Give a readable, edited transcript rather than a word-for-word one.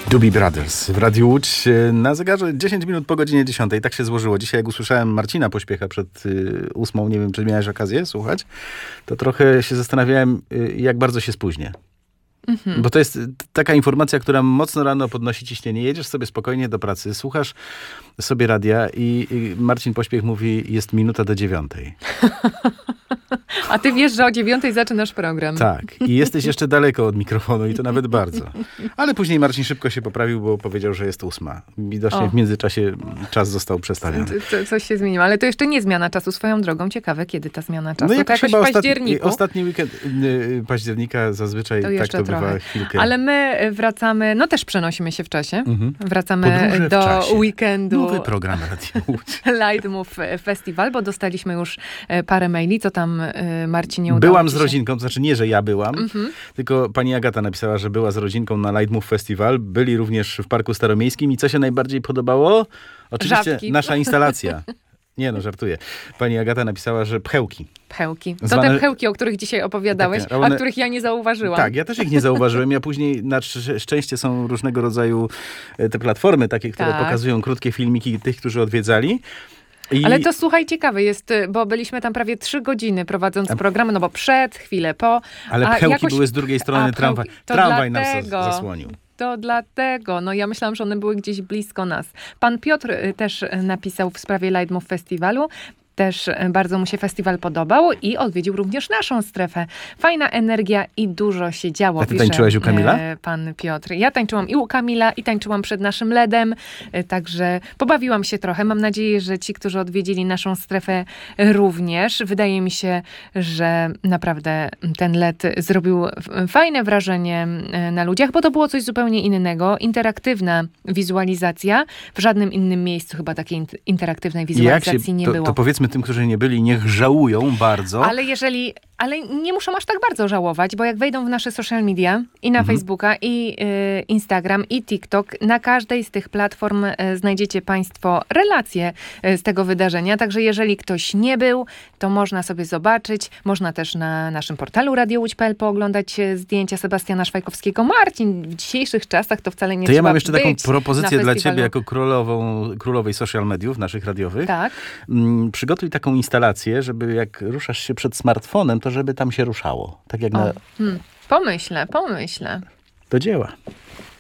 Doobie Brothers w Radiu Łódź na zegarze 10 minut po godzinie 10. Tak się złożyło. Dzisiaj jak usłyszałem Marcina Pośpiecha przed 8, nie wiem, czy miałeś okazję słuchać, to trochę się zastanawiałem, jak bardzo się spóźnię. Bo to jest taka informacja, która mocno rano podnosi ciśnienie. Jedziesz sobie spokojnie do pracy, słuchasz sobie radia i Marcin Pośpiech mówi, jest minuta do 9. A ty wiesz, że o 9 zaczynasz program. Tak. I jesteś jeszcze daleko od mikrofonu i to nawet bardzo. Ale później Marcin szybko się poprawił, bo powiedział, że jest 8. Widocznie w międzyczasie czas został przestawiony. Coś się zmieniło. Ale to jeszcze nie zmiana czasu. Swoją drogą ciekawe, kiedy ta zmiana czasu. No to jakoś w październiku. Ostatni weekend października zazwyczaj tak to bywa chwilkę. Ale my wracamy, no też przenosimy się w czasie. Wracamy Podróże do w czasie. weekendu. Nowy program Radio Łódź. Lightmove Festival, bo dostaliśmy już parę maili, co tam Marcinie udało Byłam ci z się? rodzinką, to znaczy nie, że ja byłam, tylko pani Agata napisała, że była z rodzinką na Lightmove Festival. Byli również w Parku Staromiejskim i co się najbardziej podobało? Oczywiście Żabki. nasza instalacja. Nie no, żartuję. Pani Agata napisała, że pchełki. Pchełki. To Zwane- te pchełki, o których dzisiaj opowiadałeś, Takie, one- a których ja nie zauważyłam. Tak, ja też ich nie zauważyłem. Ja później, na szczęście są różnego rodzaju te platformy takie, które Tak. pokazują krótkie filmiki tych, którzy odwiedzali. Ale to słuchaj, ciekawe jest, bo byliśmy tam prawie 3 godziny prowadząc program, no bo przed, chwilę po. Ale a pchełki jakoś- były z drugiej strony, pchełki- tramwaj. to Tramwaj nas dlatego. zasłonił. To dlatego. No ja myślałam, że one były gdzieś blisko nas. Pan Piotr też napisał w sprawie Lightmove Festiwalu. Też bardzo mu się festiwal podobał i odwiedził również naszą strefę. Fajna energia i dużo się działo. A ty pisze, tańczyłaś u Kamila? Pan Piotr. Ja tańczyłam i u Kamila, i tańczyłam przed naszym LEDem, także pobawiłam się trochę. Mam nadzieję, że ci, którzy odwiedzili naszą strefę również. Wydaje mi się, że naprawdę ten LED zrobił fajne wrażenie na ludziach, bo to było coś zupełnie innego. Interaktywna wizualizacja. W żadnym innym miejscu chyba takiej interaktywnej wizualizacji nie było. To powiedzmy tym, którzy nie byli, niech żałują bardzo. Ale nie muszą aż tak bardzo żałować, bo jak wejdą w nasze social media i na Facebooka, i Instagram, i TikTok, na każdej z tych platform znajdziecie państwo relacje z tego wydarzenia. Także jeżeli ktoś nie był, to można sobie zobaczyć. Można też na naszym portalu radiołódź.pl pooglądać zdjęcia Sebastiana Szwajkowskiego. Marcin, w dzisiejszych czasach to wcale nie To trzeba ja mam jeszcze taką być propozycję na dla festiwalu. ciebie jako królowej social mediów naszych radiowych. Tak. Przygotuj taką instalację, żeby jak ruszasz się przed smartfonem, to żeby tam się ruszało. Tak jak Pomyślę. do dzieła.